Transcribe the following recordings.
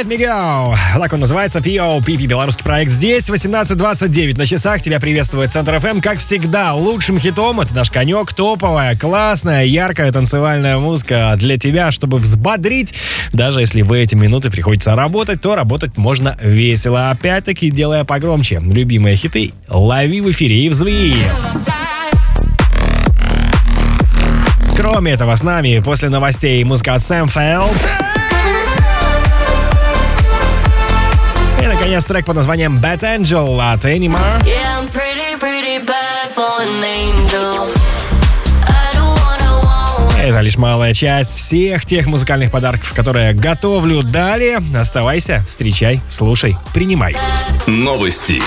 Me Go. Так он называется, P.O.P.P. Белорусский проект здесь. 18:29 на часах. Тебя приветствует Центр FM. Как всегда, лучшим хитом. Это наш конек. Топовая, классная, яркая танцевальная музыка для тебя, чтобы взбодрить. Даже если в эти минуты приходится работать, то работать можно весело. Опять-таки, делая погромче. Любимые хиты лови в эфире и взви. Кроме этого, с нами после новостей музыка от Сэм Фелд. И, наконец, трек под названием Bad Angel от Animar. Это лишь малая часть всех тех музыкальных подарков, которые готовлю. Далее оставайся, встречай, слушай, принимай. Новости.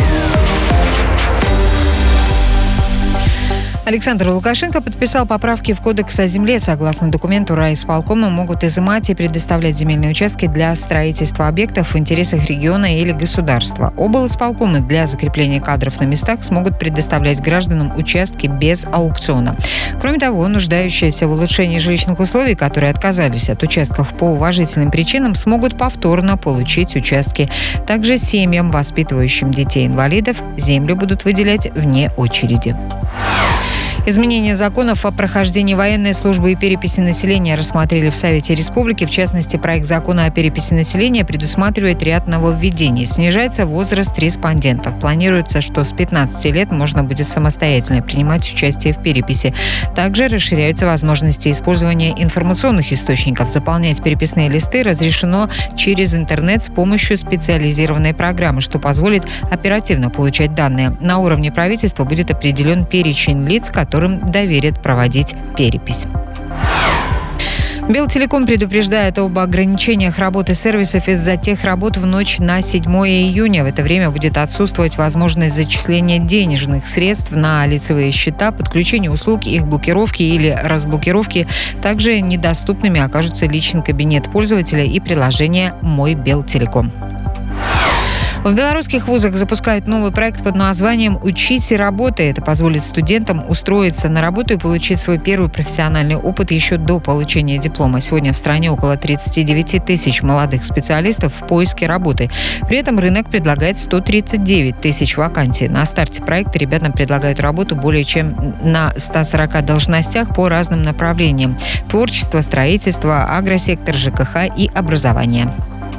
Александр Лукашенко подписал поправки в Кодекс о земле. Согласно документу, райисполкомы могут изымать и предоставлять земельные участки для строительства объектов в интересах региона или государства. Облисполкомы для закрепления кадров на местах смогут предоставлять гражданам участки без аукциона. Кроме того, нуждающиеся в улучшении жилищных условий, которые отказались от участков по уважительным причинам, смогут повторно получить участки. Также семьям, воспитывающим детей-инвалидов, землю будут выделять вне очереди. Изменения законов о прохождении военной службы и переписи населения рассмотрели в Совете Республики. В частности, проект закона о переписи населения предусматривает ряд нововведений. Снижается возраст респондентов. Планируется, что с 15 лет можно будет самостоятельно принимать участие в переписи. Также расширяются возможности использования информационных источников. Заполнять переписные листы разрешено через интернет с помощью специализированной программы, что позволит оперативно получать данные. На уровне правительства будет определен перечень лиц, которым доверят проводить перепись. Белтелеком предупреждает об ограничениях работы сервисов из-за техработ в ночь на 7 июня. В это время будет отсутствовать возможность зачисления денежных средств на лицевые счета, подключения услуг, их блокировки или разблокировки. Также недоступными окажутся личный кабинет пользователя и приложение «Мой Белтелеком». В белорусских вузах запускают новый проект под названием «Учись и работай». Это позволит студентам устроиться на работу и получить свой первый профессиональный опыт еще до получения диплома. Сегодня в стране около 39 тысяч молодых специалистов в поиске работы. При этом рынок предлагает 139 тысяч вакансий. На старте проекта ребятам предлагают работу более чем на 140 должностях по разным направлениям: творчество, строительство, агросектор, ЖКХ и образование.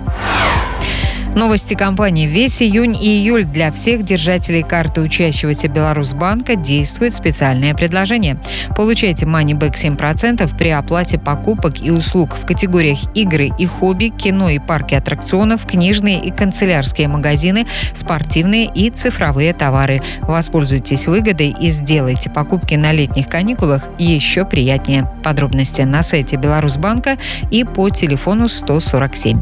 Новости компании. Весь июнь и июль для всех держателей карты учащегося Беларусьбанка действует специальное предложение. Получайте манибэк 7% при оплате покупок и услуг в категориях игры и хобби, кино и парки аттракционов, книжные и канцелярские магазины, спортивные и цифровые товары. Воспользуйтесь выгодой и сделайте покупки на летних каникулах еще приятнее. Подробности на сайте Беларусьбанка и по телефону 147.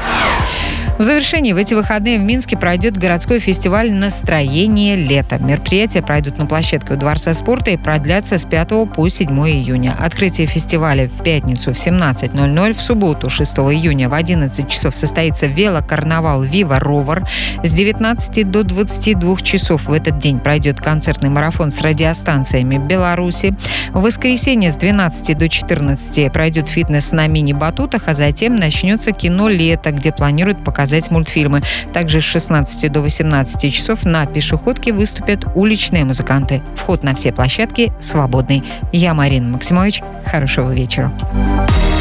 В завершении, в эти выходные в Минске пройдет городской фестиваль «Настроение лета». Мероприятия пройдут на площадке у Дворца спорта и продлятся с 5 по 7 июня. Открытие фестиваля в пятницу в 17:00, в субботу 6 июня в 11 часов состоится велокарнавал «Вива Ровер». С 19 до 22 часов в этот день пройдет концертный марафон с радиостанциями Беларуси. В воскресенье с 12 до 14 пройдет фитнес на мини-батутах, а затем начнется кино «Лето», где планируют показать мультфильмы. Также с 16 до 18 часов на пешеходке выступят уличные музыканты. Вход на все площадки свободный. Я Марина Максимович. Хорошего вечера.